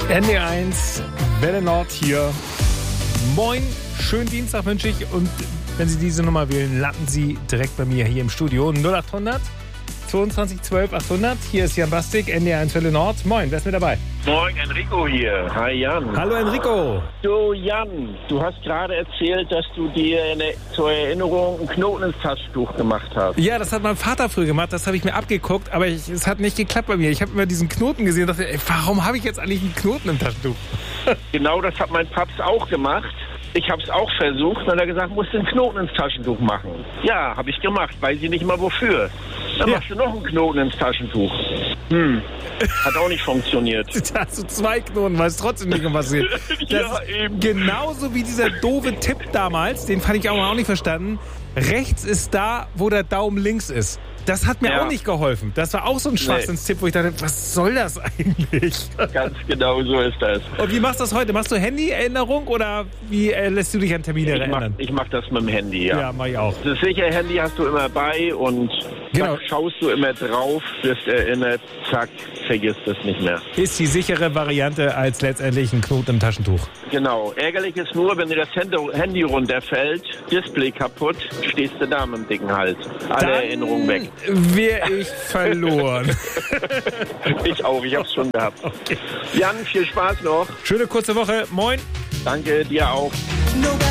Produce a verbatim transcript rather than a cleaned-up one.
N D eins, Welle Nord hier. Moin, schönen Dienstag wünsche ich. Und wenn Sie diese Nummer wählen, landen Sie direkt bei mir hier im Studio. null acht hundert zweiundzwanzig zwölf achthundert. Hier ist Jan Bastik, N D eins Welle Nord. Moin, wer ist mit dabei? Moin, Enrico hier. Hi, Jan. Hallo, Enrico. Du, Jan, du hast gerade erzählt, dass du dir eine, zur Erinnerung einen Knoten ins Taschentuch gemacht hast. Ja, das hat mein Vater früher gemacht. Das habe ich mir abgeguckt, aber ich, es hat nicht geklappt bei mir. Ich habe immer diesen Knoten gesehen und dachte, ey, warum habe ich jetzt eigentlich einen Knoten im Taschentuch? Genau, das hat mein Paps auch gemacht. Ich habe es auch versucht und dann hat er gesagt, musst du einen Knoten ins Taschentuch machen. Ja, habe ich gemacht, weiß ich nicht mal wofür. Dann Ja. machst du noch einen Knoten ins Taschentuch. Hm, hat auch nicht funktioniert. Da hast du zwei Knoten, weißt trotzdem nicht, um was es geht. Das Ja, ist eben. genauso wie dieser doofe Tipp damals, den fand ich auch, auch nicht verstanden. Rechts ist da, wo der Daumen links ist. Das hat mir Ja. auch nicht geholfen. Das war auch so ein Schwachsinnstipp, wo ich dachte, was soll das eigentlich? Ganz genau so ist das. Und wie machst du das heute? Machst du Handy-Erinnerung oder wie äh, lässt du dich an Termine Ich mach, erinnern? ich mach das mit dem Handy, ja. Ja, mach ich auch. Das sichere Handy hast du immer bei und Genau. zack, schaust du immer drauf, wirst erinnert, zack, vergisst es nicht mehr. Ist die sichere Variante als letztendlich ein Knoten im Taschentuch. Genau. Ärgerlich ist nur, wenn dir das Handy- Handy runterfällt, Display kaputt, stehst du da mit dem dicken Hals. Alle Dann Erinnerungen weg. Wäre ich verloren. Ich auch, ich hab's schon gehabt. Jan, viel Spaß noch. Schöne kurze Woche. Moin. Danke, dir auch.